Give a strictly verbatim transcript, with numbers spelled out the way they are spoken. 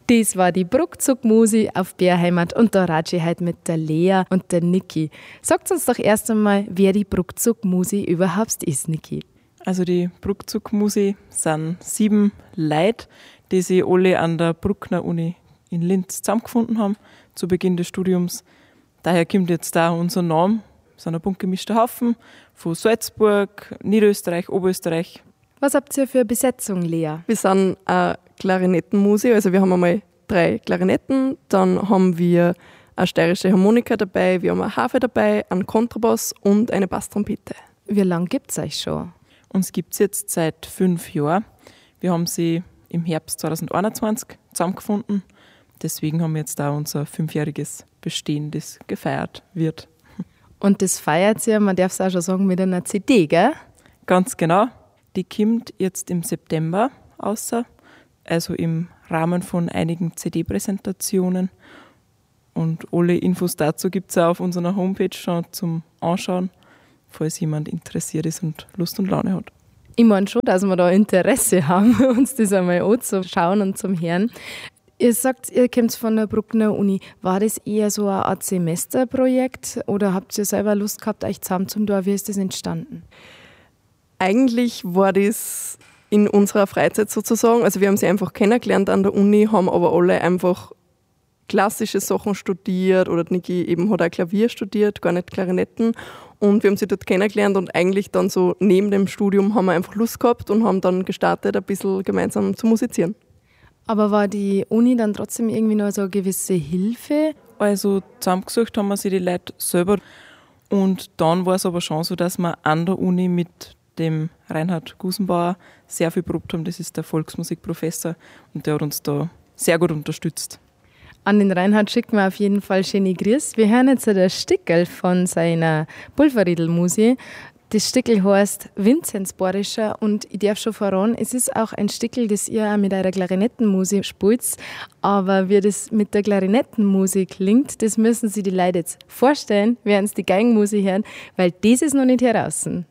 Das war die Bruckzug-Musi auf Bärheimat und da rate ich heute mit der Lea und der Niki. Sagt uns doch erst einmal, wer die Bruckzug-Musi überhaupt ist, Niki. Also die Bruckzug-Musi sind sieben Leute, die sich alle an der Bruckner Uni in Linz zusammengefunden haben zu Beginn des Studiums. Daher kommt jetzt da unser Name. Wir sind ein bunt gemischter Haufen von Salzburg, Niederösterreich, Oberösterreich. Was habt ihr für Besetzung, Lea? Wir sind eine Klarinettenmusik, also wir haben einmal drei Klarinetten, dann haben wir eine steirische Harmonika dabei, wir haben eine Harfe dabei, einen Kontrabass und eine Basstrompete. Wie lange gibt es euch schon? Uns gibt es jetzt seit fünf Jahren. Wir haben sie im Herbst zwanzig einundzwanzig zusammengefunden. Deswegen haben wir jetzt da unser fünfjähriges Bestehen, das gefeiert wird. Und das feiert ihr, man darf es auch schon sagen, mit einer C D, gell? Ganz genau. Die kommt jetzt im September außer, also im Rahmen von einigen C D-Präsentationen. Und alle Infos dazu gibt es auch auf unserer Homepage schon zum Anschauen, falls jemand interessiert ist und Lust und Laune hat. Ich meine schon, dass wir da Interesse haben, uns das einmal anzuschauen und zum Hören. Ihr sagt, ihr kommt von der Bruckner Uni. War das eher so eine Art Semesterprojekt oder habt ihr selber Lust gehabt, euch zusammen zum Tor? Wie ist das entstanden? Eigentlich war das in unserer Freizeit sozusagen. Also wir haben sie einfach kennengelernt an der Uni, haben aber alle einfach klassische Sachen studiert oder Niki eben hat auch Klavier studiert, gar nicht Klarinetten. Und wir haben sie dort kennengelernt und eigentlich dann so neben dem Studium haben wir einfach Lust gehabt und haben dann gestartet, ein bisschen gemeinsam zu musizieren. Aber war die Uni dann trotzdem irgendwie noch so eine gewisse Hilfe? Also zusammengesucht haben wir sie die Leute selber. Und dann war es aber schon so, dass wir an der Uni mit dem Reinhard Gusenbauer sehr viel probt haben. Das ist der Volksmusikprofessor und der hat uns da sehr gut unterstützt. An den Reinhard schicken wir auf jeden Fall schöne Grüße. Wir hören jetzt ein Stickel von seiner Pulverriedel-Musi. Das Stickel heißt Vinzenz Borischer und ich darf schon verraten, es ist auch ein Stickel, das ihr auch mit eurer Klarinettenmusik spielt. Aber wie das mit der Klarinettenmusik klingt, das müssen sich die Leute jetzt vorstellen, während sie die Geigenmusik hören, weil das ist noch nicht heraus.